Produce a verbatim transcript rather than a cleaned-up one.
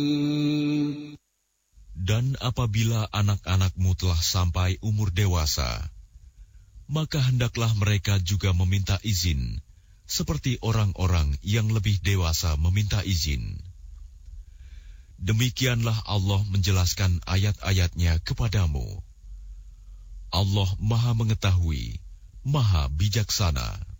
Dan apabila anak-anakmu telah sampai umur dewasa, maka hendaklah mereka juga meminta izin, seperti orang-orang yang lebih dewasa meminta izin. Demikianlah Allah menjelaskan ayat-ayatnya kepadamu. Allah Maha Mengetahui, Maha Bijaksana.